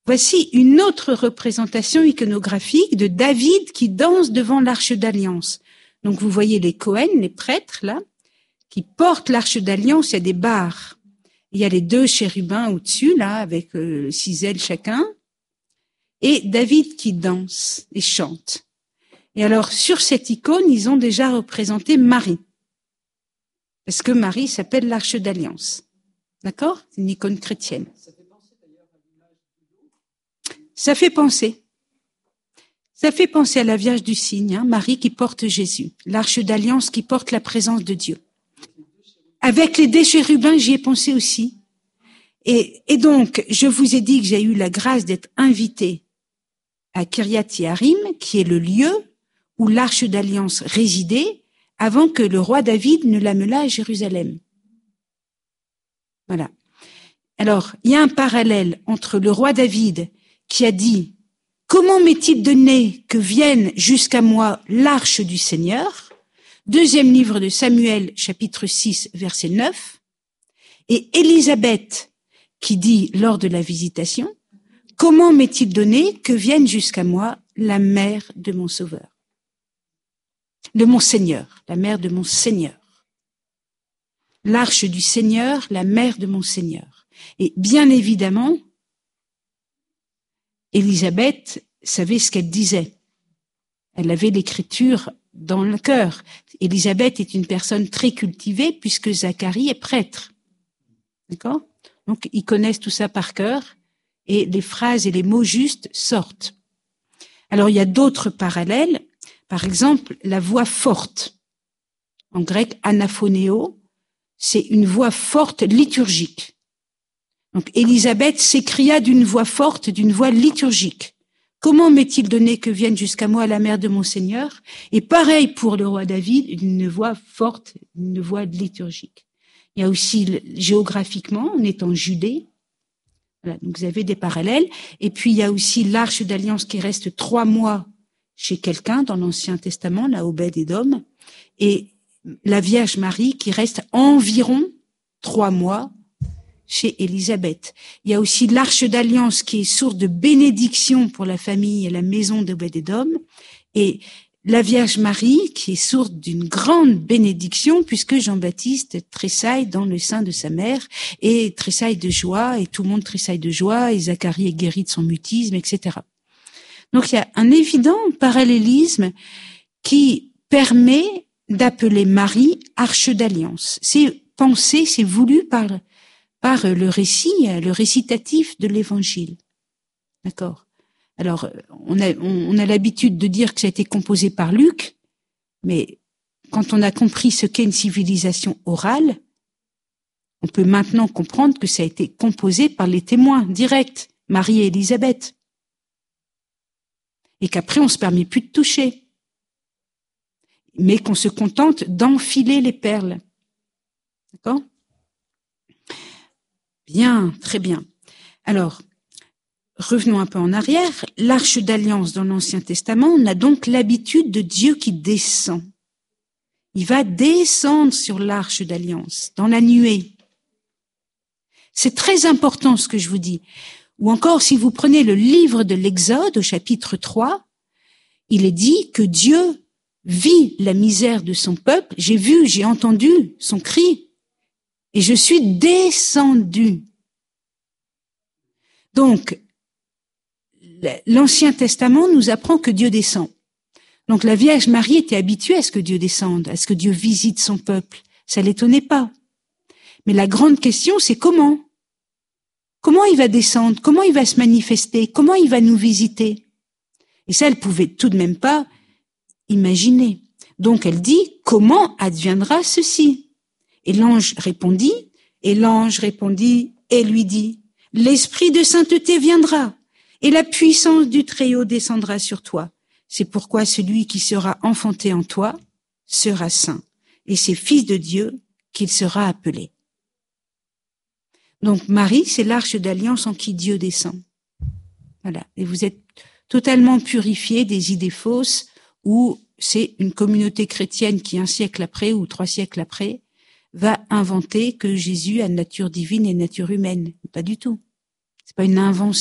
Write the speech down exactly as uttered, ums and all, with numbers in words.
Voici une autre représentation iconographique de David qui danse devant l'arche d'alliance. Donc vous voyez les Cohen, les prêtres là, qui portent l'arche d'alliance, il y a des barres. Il y a les deux chérubins au-dessus là, avec euh, six ailes chacun, et David qui danse et chante. Et alors sur cette icône, ils ont déjà représenté Marie, parce que Marie s'appelle l'arche d'alliance. D'accord? C'est une icône chrétienne. Ça fait penser. Ça fait penser à la Vierge du Cygne, hein, Marie qui porte Jésus, l'arche d'alliance qui porte la présence de Dieu. Avec les deux chérubins, j'y ai pensé aussi. Et, et donc, je vous ai dit que j'ai eu la grâce d'être invitée à Kiryat Yearim, qui est le lieu où l'arche d'alliance résidait avant que le roi David ne l'amenât à Jérusalem. Voilà. Alors, il y a un parallèle entre le roi David qui a dit « Comment m'est-il donné que vienne jusqu'à moi l'arche du Seigneur ?» Deuxième livre de Samuel, chapitre six, verset neuf. Et Élisabeth qui dit lors de la visitation « Comment m'est-il donné que vienne jusqu'à moi la mère de mon Sauveur ?» De mon Seigneur, la mère de mon Seigneur. L'arche du Seigneur, la mère de mon Seigneur. Et bien évidemment, Élisabeth savait ce qu'elle disait. Elle avait l'écriture dans le cœur. Élisabeth est une personne très cultivée puisque Zacharie est prêtre. D'accord? Donc, ils connaissent tout ça par cœur et les phrases et les mots justes sortent. Alors, il y a d'autres parallèles. Par exemple, la voix forte. En grec, anaphonéo, c'est une voix forte liturgique. Donc, Élisabeth s'écria d'une voix forte, d'une voix liturgique. Comment m'est-il donné que vienne jusqu'à moi la mère de mon Seigneur? Et pareil pour le roi David, une voix forte, une voix liturgique. Il y a aussi, géographiquement, on est en Judée. Voilà, donc vous avez des parallèles. Et puis, il y a aussi l'arche d'alliance qui reste trois mois chez quelqu'un dans l'Ancien Testament, la Obed-Édom. Et la Vierge Marie qui reste environ trois mois chez Élisabeth. Il y a aussi l'arche d'alliance qui est source de bénédiction pour la famille et la maison d'Obed-Édom, et la Vierge Marie qui est source d'une grande bénédiction puisque Jean-Baptiste tressaille dans le sein de sa mère et tressaille de joie, et tout le monde tressaille de joie, et Zacharie est guéri de son mutisme, et cetera. Donc il y a un évident parallélisme qui permet d'appeler Marie arche d'alliance. C'est pensé, c'est voulu par par le récit, le récitatif de l'Évangile. D'accord? Alors, on a, on a l'habitude de dire que ça a été composé par Luc, mais quand on a compris ce qu'est une civilisation orale, on peut maintenant comprendre que ça a été composé par les témoins directs, Marie et Élisabeth. Et qu'après, on se permet plus de toucher. Mais qu'on se contente d'enfiler les perles. D'accord? Bien, très bien. Alors, revenons un peu en arrière. L'arche d'alliance dans l'Ancien Testament, on a donc l'habitude de Dieu qui descend. Il va descendre sur l'arche d'alliance, dans la nuée. C'est très important ce que je vous dis. Ou encore, si vous prenez le livre de l'Exode au chapitre trois, il est dit que Dieu vit la misère de son peuple. J'ai vu, j'ai entendu son cri. Et je suis descendu. Donc, l'Ancien Testament nous apprend que Dieu descend. Donc la Vierge Marie était habituée à ce que Dieu descende, à ce que Dieu visite son peuple. Ça l'étonnait pas. Mais la grande question, c'est comment? Comment il va descendre? Comment il va se manifester? Comment il va nous visiter? Et ça, elle pouvait tout de même pas imaginer. Donc elle dit, comment adviendra ceci? Et l'ange répondit, et l'ange répondit et lui dit, l'esprit de sainteté viendra, et la puissance du Très-Haut descendra sur toi. C'est pourquoi celui qui sera enfanté en toi sera saint, et c'est fils de Dieu qu'il sera appelé. Donc Marie, c'est l'arche d'alliance en qui Dieu descend. Voilà. Et vous êtes totalement purifiés des idées fausses où c'est une communauté chrétienne qui, un siècle après ou trois siècles après, va inventer que Jésus a nature divine et nature humaine. Pas du tout. C'est pas une invention.